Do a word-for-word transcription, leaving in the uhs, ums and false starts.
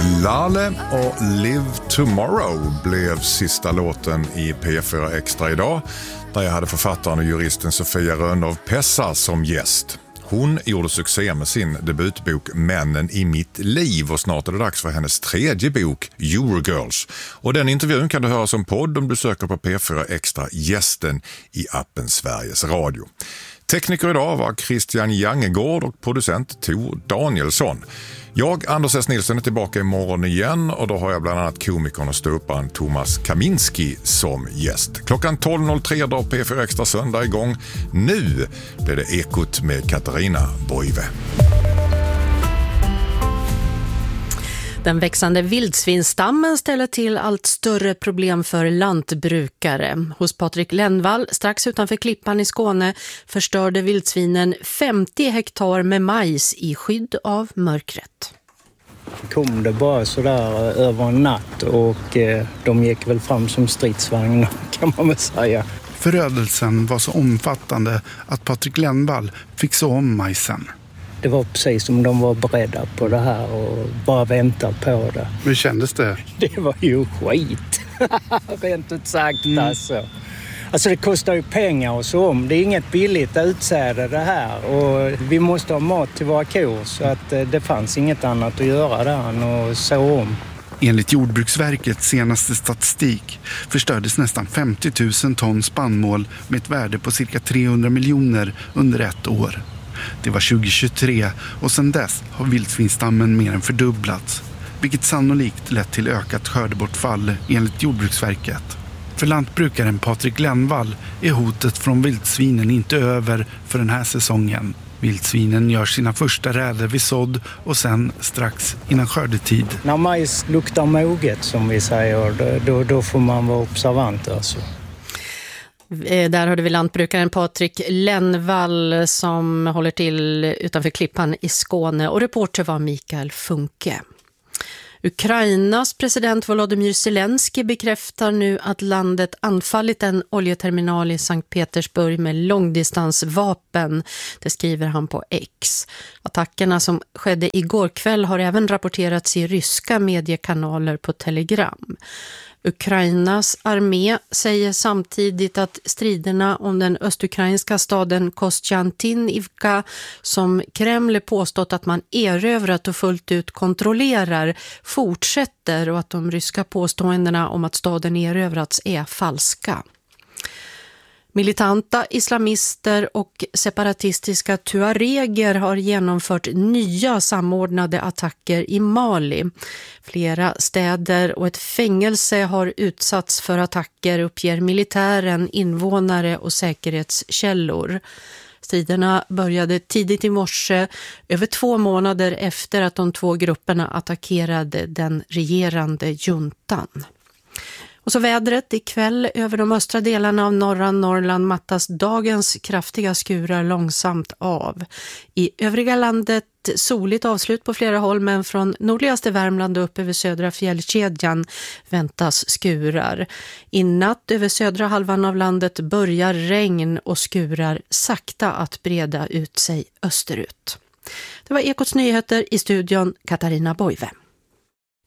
Lale och Live Tomorrow blev sista låten i P fyra Extra idag, där jag hade författaren och juristen Sofia Rönn Pessa som gäst. Hon gjorde succé med sin debutbok Männen i mitt liv och snart är det dags för hennes tredje bok Eurogirls. Och den intervjun kan du höra som podd om du söker på P fyra Extra Gästen i appen Sveriges Radio. Tekniker idag var Christian Jangegård och producent Tor Danielsson. Jag, Anders S. Nilsson, är tillbaka imorgon igen och då har jag bland annat komikern och ståupparen Thomas Kaminski som gäst. Klockan tolv noll tre drar P fyra Extra söndag igång. Nu blir det Ekot med Katarina Boive. Den växande vildsvinstammen ställer till allt större problem för lantbrukare. Hos Patrik Lennvall, strax utanför Klippan i Skåne, förstörde vildsvinen femtio hektar med majs i skydd av mörkret. Kom det bara sådär över en natt och eh, de gick väl fram som stridsvagnar kan man väl säga. Förödelsen var så omfattande att Patrik Lennvall fick så om majsen. Det var precis som de var beredda på det här och bara väntade på det. Hur kändes det? Det var ju skit. Rent ut sagt mm. alltså. Alltså det kostar ju pengar och så om. Det är inget billigt utsäde det här. Och vi måste ha mat till våra kor så att det fanns inget annat att göra där än att så om. Enligt Jordbruksverkets senaste statistik förstördes nästan femtio tusen ton spannmål med ett värde på cirka trehundra miljoner under ett år. Det var tjugo tjugotre och sedan dess har vildsvinstammen mer än fördubblats, vilket sannolikt lett till ökat skördebortfall enligt Jordbruksverket. För lantbrukaren Patrik Lennvall är hotet från vildsvinen inte över för den här säsongen. Vildsvinen gör sina första räder vid sådd och sen strax innan skördetid. När majs luktar moget som vi säger, då, då får man vara observant alltså. Där hörde vi lantbrukaren Patrik Lennvall som håller till utanför Klippan i Skåne och reporter var Mikael Funke. Ukrainas president Volodymyr Zelensky bekräftar nu att landet anfallit en oljeterminal i Sankt Petersburg med långdistansvapen. Det skriver han på X. Attackerna som skedde igår kväll har även rapporterats i ryska mediekanaler på Telegram. Ukrainas armé säger samtidigt att striderna om den östukrainska staden Kostjantinivka som Kreml påstått att man erövrat och fullt ut kontrollerar fortsätter och att de ryska påståendena om att staden erövrats är falska. Militanta islamister och separatistiska tuareger har genomfört nya samordnade attacker i Mali. Flera städer och ett fängelse har utsatts för attacker, uppger militären, invånare och säkerhetskällor. Striderna började tidigt i morse, över två månader efter att de två grupperna attackerade den regerande juntan. Och så vädret ikväll över de östra delarna av norra Norrland mattas dagens kraftiga skurar långsamt av. I övriga landet soligt avslut på flera håll men från nordligaste Värmland upp över södra fjällkedjan väntas skurar. I natt över södra halvan av landet börjar regn och skurar sakta att breda ut sig österut. Det var Ekots nyheter i studion Katarina Boive.